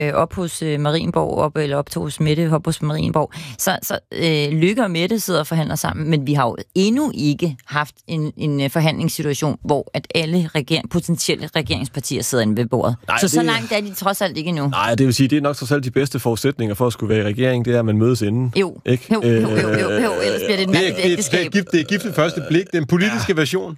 op hos Marienborg, eller op hos Mette, op hos Marienborg. Så Løkke og Mette sidder og forhandler sammen, men vi har jo endnu ikke haft en forhandlingssituation, hvor at alle potentielle regeringspartier sidder inde ved bordet. Nej, så langt er de trods alt ikke endnu. Nej, det vil sige, det er nok trods alt de bedste forudsætninger for at skulle være i regering, det er, at man mødes inden. Jo, ellers bliver det et mærkeligt ægteskab. Det er gift ved første blik, den politiske version.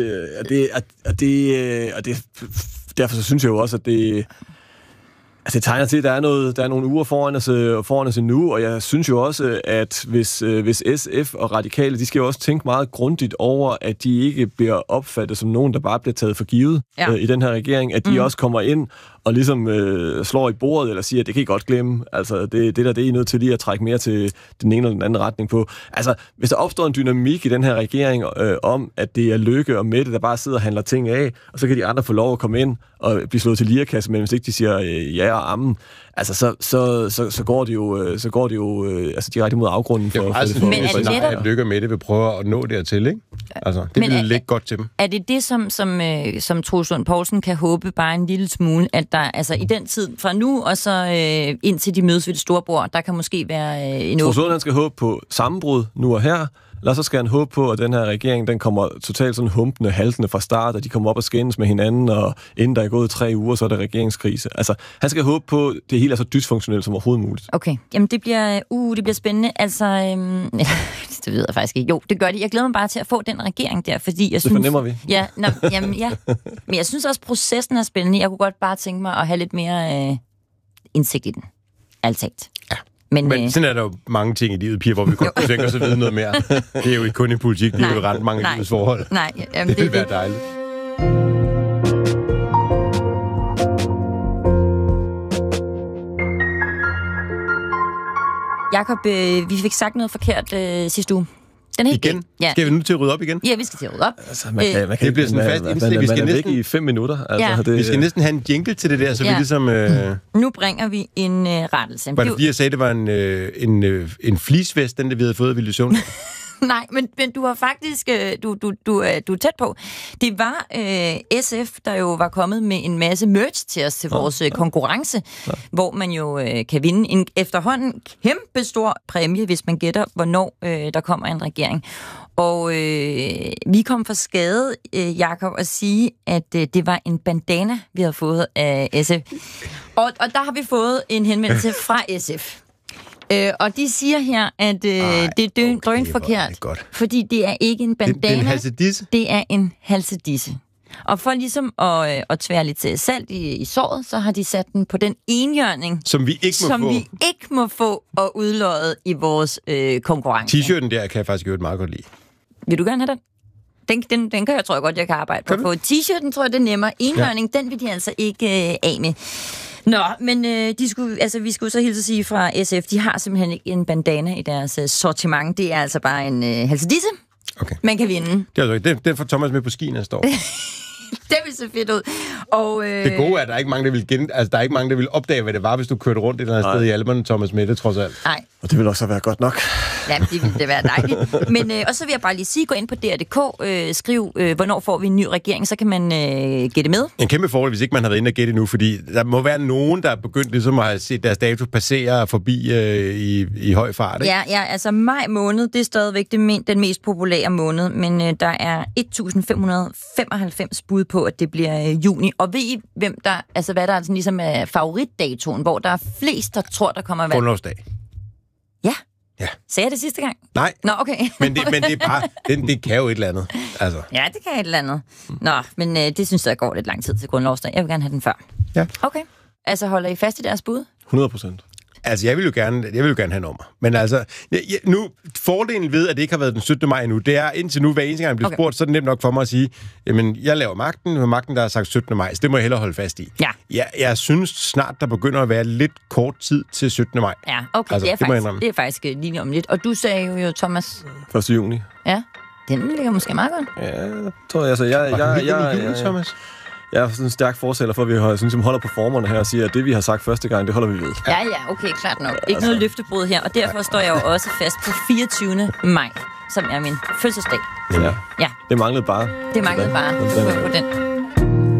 Og derfor så synes jeg jo også, at det tegner til, at der er nogle uger foran os nu, og jeg synes jo også, at hvis SF og Radikale, de skal jo også tænke meget grundigt over, at de ikke bliver opfattet som nogen, der bare bliver taget for givet i den her regering, at de også kommer ind og ligesom slår i bordet, eller siger, at det kan I godt glemme. Altså, det er I nødt til lige at trække mere til den ene eller den anden retning på. Altså, hvis der opstår en dynamik i den her regering om, at det er Løkke og Mette, der bare sidder og handler ting af, og så kan de andre få lov at komme ind og blive slået til lirekasse, men hvis ikke de siger ja og ammen, altså, så går det jo direkte mod afgrunden for men at Løkke og Mette vil prøve at nå dertil, ikke? Altså, det vil ligge godt til dem. Er det det, som Troels Lund Poulsen kan håbe bare en lille smule, at der altså i den tid fra nu og så indtil de mødes ved det store bord, der kan måske være en Troels Lund, han skal håbe på sammenbrud nu og her, eller så skal han håbe på, at den her regering, den kommer totalt sådan humpende, haltende fra start, og de kommer op og skændes med hinanden, og inden der er gået 3 uger, så er der regeringskrise. Altså, han skal håbe på, at det hele er så dysfunktionelt som overhovedet muligt. Okay, jamen det bliver spændende. Altså, det ved jeg faktisk ikke. Jo, det gør det. Jeg glæder mig bare til at få den regering der, fordi jeg synes... Det fornemmer vi. Ja, men jeg synes også, processen er spændende. Jeg kunne godt bare tænke mig at have lidt mere indsigt i den. Altalt. Ja. Men sådan er der jo mange ting i livet, Pia, hvor vi godt kunne tænke os at vide noget mere. Det er jo ikke kun i politik, det er jo ret mange livets forhold. Nej, det vil være dejligt. Jakob, vi fik sagt noget forkert sidste uge. Den er igen? Ja. Skal vi nu til at rydde op igen? Ja, vi skal til at rydde op. Altså, det bliver sådan fast indslag. Vi skal næsten i 5 minutter. Altså, vi skal næsten have en jingle til det der, så vi ligesom... Nu bringer vi en rettelse. Var det fordi, jeg sagde, det var en fleecevest, den der vi havde fået af Vilde Søvn? Nej, men du har faktisk... Du er tæt på. Det var SF, der jo var kommet med en masse merch til os til vores konkurrence, hvor man jo kan vinde en efterhånden kæmpestor præmie, hvis man gætter, hvornår der kommer en regering. Og vi kom for skade, Jakob, at sige, at det var en bandana, vi havde fået af SF. Og der har vi fået en henvendelse fra SF. Og de siger her, at det er drønforkert, fordi det er ikke en bandana. Det er en halsedisse? Det er en halsedisse. Og for ligesom at tvære lidt salt i såret, så har de sat den på den enhjørning, som vi ikke må få og udløjet i vores konkurrence. T-shirten der kan jeg faktisk gøre meget godt lide. Vil du gerne have den? Den kan jeg, tror jeg godt, jeg kan arbejde på. T-shirten tror jeg, det er nemmere. Enhjørning, den vil de altså ikke af med. Nå, men vi skulle så hilse at sige fra SF, de har simpelthen ikke en bandana i deres sortiment. Det er altså bare en halsedisse, man kan vinde. Det er altså, den får Thomas med på skien næste år. Det vil se fedt ud. Og, det gode er, at der er ikke mange, der vil opdage, hvad det var, hvis du kørte rundt et eller andet sted i Alperne, Thomas Mette, trods alt. Nej. Og det vil også være godt nok. Ja, det ville det være dejligt. Men og så vil jeg bare lige sige, gå ind på DR.dk, skriv, hvornår får vi en ny regering, så kan man gætte med. En kæmpe fordel, hvis ikke man har været inde og gætte endnu, fordi der må være nogen, der er begyndt ligesom at have set deres dato passere forbi i høj fart. Ikke? Ja, altså maj måned, det er stadigvæk den mest populære måned, men der er 1.595 bud på, at det bliver juni. Og ved I, hvad der altså ligesom er favoritdatoen, hvor der er flest, der tror, der kommer valg? Grundlovsdag. Ja. Ja. Sagde jeg det sidste gang? Nej. Nå, okay. men det er bare, det kan jo et eller andet. Altså. Ja, det kan et eller andet. Nå, men det synes jeg går lidt lang tid til grundlovsdag. Jeg vil gerne have den før. Ja. Okay. Altså, holder I fast i deres bud? 100%. Altså, jeg vil jo gerne have nummer. Men altså, nu, fordelen ved, at det ikke har været den 17. maj endnu, det er indtil nu, hver eneste gang jeg bliver spurgt, så er det nemt nok for mig at sige, jamen, jeg laver magten, der har sagt 17. maj, så det må jeg hellere holde fast i. Ja. Jeg synes snart, der begynder at være lidt kort tid til 17. maj. Ja, okay, altså, det er faktisk lige om lidt. Og du sagde jo, Thomas... 1. juni. Ja, den ligger måske meget godt. Ja, tror jeg. Altså, jeg Thomas? Jeg er sådan en stærk fortæller for, at vi holder på formerne her og siger, at det, vi har sagt første gang, det holder vi ved. Ja, okay, klart nok. Ikke noget løftebrud her, og derfor står jeg jo også fast på 24. maj, som er min fødselsdag. Ja. Det manglede bare. Det manglede bare på den.